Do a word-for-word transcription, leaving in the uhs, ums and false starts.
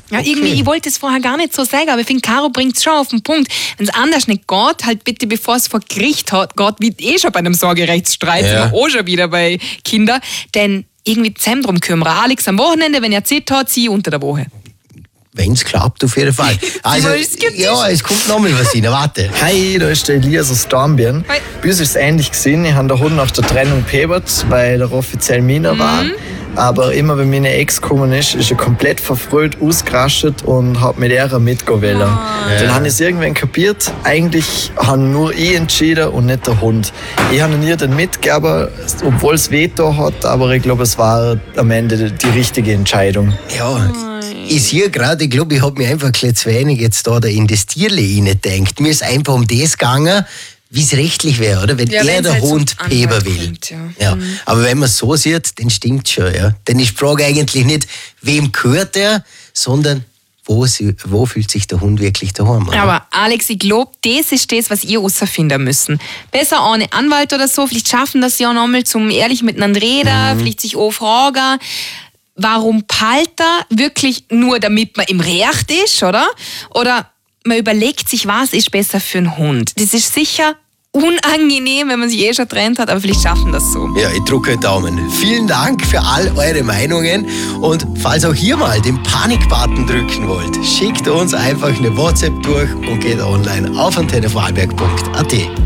Ja, okay. Irgendwie, ich wollte es vorher gar nicht so sagen, aber ich finde, Caro bringt es schon auf den Punkt. Wenn es anders nicht geht, halt bitte, bevor es vor Gericht hat, geht, wie eh schon bei einem Sorgerechtsstreit, ja. sind wir auch schon wieder bei Kindern, denn irgendwie zusammen drum kümmern. Alex am Wochenende, wenn er Zeit hat, sie unter der Woche. Wenn es klappt, auf jeden Fall. Also, ja, es kommt noch mal was rein, warte. Hi, da ist der Elias aus Dornbirn. Hi. Bei uns ist es ähnlich gesehen. Ich habe den Hund nach der Trennung gepebert, weil er offiziell meiner mhm. war. Aber immer wenn meine Ex gekommen ist, ist er komplett verfreut, ausgerastet und hat mit ihr mitgehen wollen. Oh. Ja. Dann habe ich es irgendwann kapiert. Eigentlich habe nur ich entschieden und nicht der Hund. Ich habe nie den mitgegeben, obwohl es Veto hat, aber ich glaube, es war am Ende die richtige Entscheidung. Ja. Ich sehe gerade, ich glaube, ich habe mir einfach ein zu wenig jetzt da in das Tierle reingedenkt. Mir ist einfach um das gegangen, wie es rechtlich wäre, oder? Wenn ja, er der halt Hund Peber will. Kommt, ja. Ja. Mhm. Aber wenn man es so sieht, dann stimmt schon. Ja. Dann ist die Frage eigentlich nicht, wem gehört er, sondern wo, sie, wo fühlt sich der Hund wirklich daheim. Oder? Aber Alex, ich glaube, das ist das, was ihr herausfinden müssen. Besser ohne Anwalt oder so, vielleicht schaffen das ja noch mal zum ehrlich miteinander reden, mhm. vielleicht sich auch fragen, warum palt er wirklich nur, damit man im Recht ist, oder? Oder man überlegt sich, was ist besser für einen Hund. Das ist sicher unangenehm, wenn man sich eh schon getrennt hat, aber vielleicht schaffen das so. Ja, ich drücke Daumen. Vielen Dank für all eure Meinungen und falls auch ihr mal den Panik-Button drücken wollt, schickt uns einfach eine WhatsApp durch und geht online auf antenne vorarlberg punkt a t.